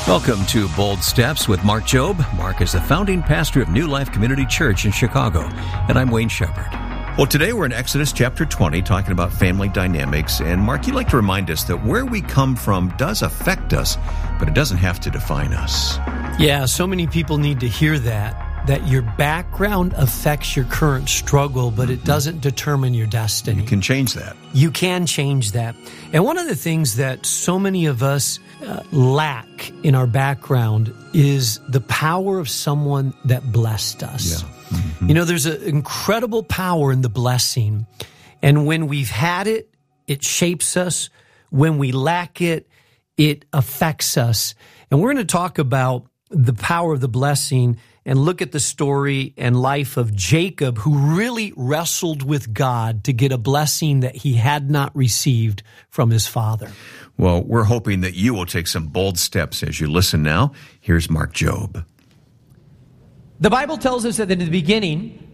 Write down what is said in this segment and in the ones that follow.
Welcome to Bold Steps with Mark Jobe. Mark is the founding pastor of New Life Community Church in Chicago, and I'm Wayne Shepherd. Well, today we're in Exodus chapter 20, talking about family dynamics. And Mark, you'd like to remind us that where we come from does affect us, but it doesn't have to define us. Yeah, so many people need to hear that your background affects your current struggle, but it doesn't determine your destiny. You can change that. You can change that. And one of the things that so many of us lack in our background is the power of someone that blessed us. Yeah. Mm-hmm. You know, there's an incredible power in the blessing. And when we've had it, it shapes us. When we lack it, it affects us. And we're going to talk about the power of the blessing and look at the story and life of Jacob, who really wrestled with God to get a blessing that he had not received from his father. Well, we're hoping that you will take some bold steps as you listen now. Here's Mark Jobe. The Bible tells us that in the beginning,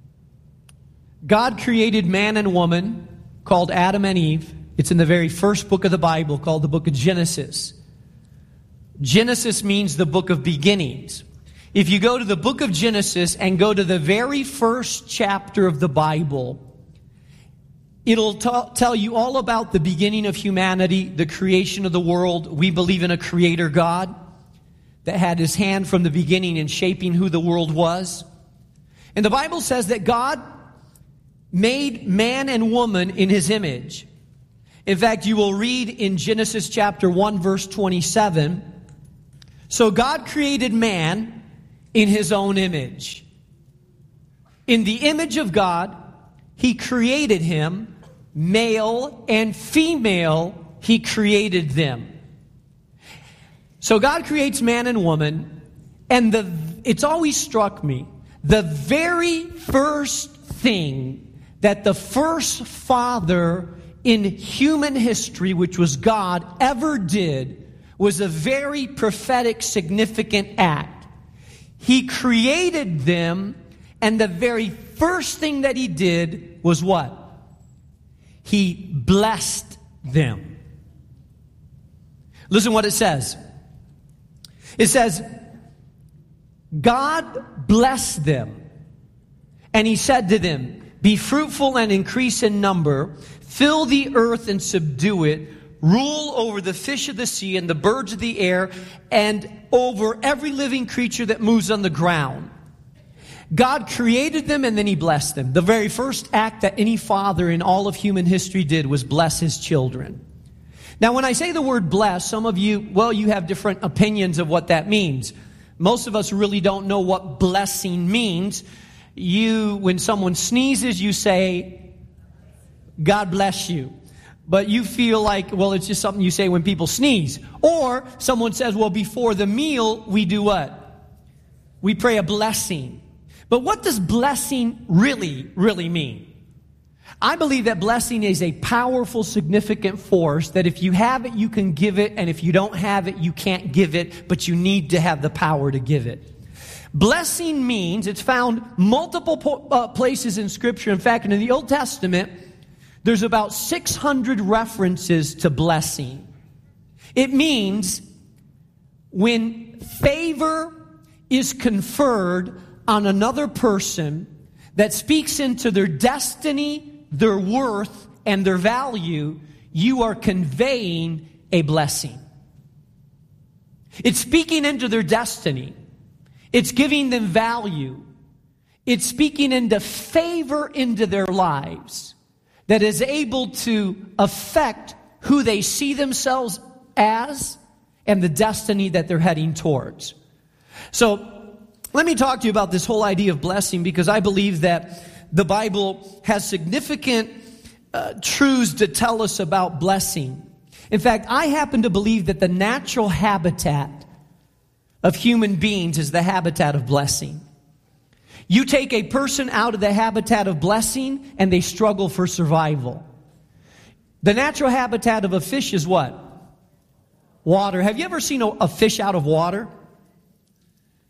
God created man and woman called Adam and Eve. It's in the very first book of the Bible called the book of Genesis. Genesis means the book of beginnings. If you go to the book of Genesis and go to the very first chapter of the Bible, it'll tell you all about the beginning of humanity, the creation of the world. We believe in a creator God that had his hand from the beginning in shaping who the world was. And the Bible says that God made man and woman in his image. In fact, you will read in Genesis chapter 1, verse 27, so God created man in his own image. In the image of God, he created him. Male and female, he created them. So God creates man and woman, and it's always struck me, the very first thing that the first father in human history, which was God, ever did was a very prophetic, significant act. He created them, and the very first thing that he did was what? He blessed them. Listen what it says. It says, God blessed them, and he said to them, be fruitful and increase in number, fill the earth and subdue it, rule over the fish of the sea and the birds of the air, and over every living creature that moves on the ground. God created them, and then he blessed them. The very first act that any father in all of human history did was bless his children. Now, when I say the word bless, some of you, you have different opinions of what that means. Most of us really don't know what blessing means. When someone sneezes, you say, God bless you. But you feel like, it's just something you say when people sneeze. Or someone says, before the meal, we do what? We pray a blessing. But what does blessing really, really mean? I believe that blessing is a powerful, significant force that if you have it, you can give it. And if you don't have it, you can't give it. But you need to have the power to give it. Blessing means, it's found multiple places in Scripture. In fact, in the Old Testament, there's about 600 references to blessing. It means when favor is conferred on another person that speaks into their destiny, their worth, and their value, you are conveying a blessing. It's speaking into their destiny. It's giving them value. It's speaking into favor into their lives that is able to affect who they see themselves as and the destiny that they're heading towards. So let me talk to you about this whole idea of blessing, because I believe that the Bible has significant truths to tell us about blessing. In fact, I happen to believe that the natural habitat of human beings is the habitat of blessing. You take a person out of the habitat of blessing, and they struggle for survival. The natural habitat of a fish is what? Water. Have you ever seen a fish out of water?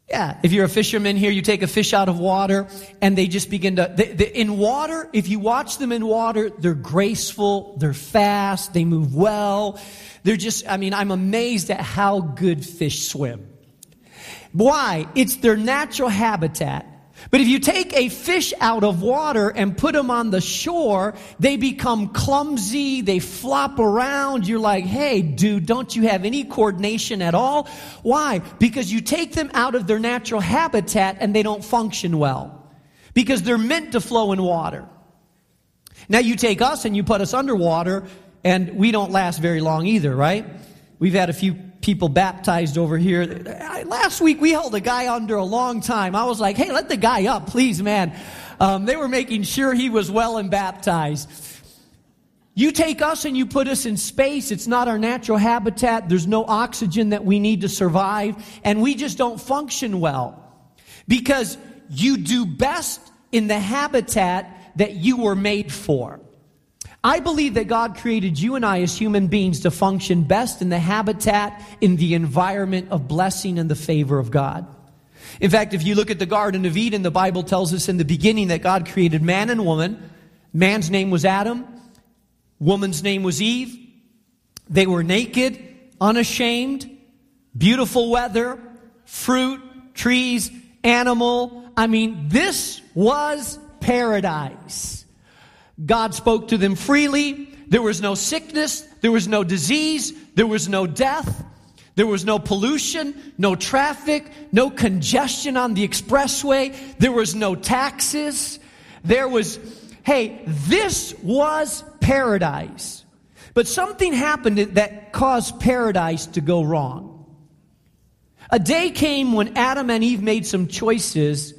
Yeah, if you're a fisherman here, you take a fish out of water, and they just begin to... in water, if you watch them in water, they're graceful, they're fast, they move well. They're just, I'm amazed at how good fish swim. Why? It's their natural habitat. But if you take a fish out of water and put them on the shore, they become clumsy, they flop around. You're like, hey, dude, don't you have any coordination at all? Why? Because you take them out of their natural habitat and they don't function well. Because they're meant to flow in water. Now you take us and you put us underwater, and we don't last very long either, right? We've had a few people baptized over here. Last week we held a guy under a long time. I was like, hey, let the guy up, please, man. They were making sure he was well and baptized. You take us and you put us in space. It's not our natural habitat. There's no oxygen that we need to survive. And we just don't function well. Because you do best in the habitat that you were made for. I believe that God created you and I as human beings to function best in the habitat, in the environment of blessing and the favor of God. In fact, if you look at the Garden of Eden, the Bible tells us in the beginning that God created man and woman. Man's name was Adam. Woman's name was Eve. They were naked, unashamed, beautiful weather, fruit, trees, animal. This was paradise. God spoke to them freely. There was no sickness. There was no disease. There was no death. There was no pollution, no traffic, no congestion on the expressway. There was no taxes. This was paradise. But something happened that caused paradise to go wrong. A day came when Adam and Eve made some choices